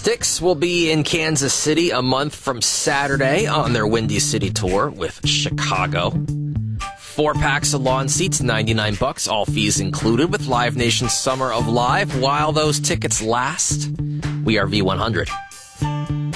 Styx will be in Kansas City a month from Saturday on their Windy City tour with Chicago. 4 packs of lawn seats, $99, all fees included, with Live Nation's Summer of Live while those tickets last. We are V100.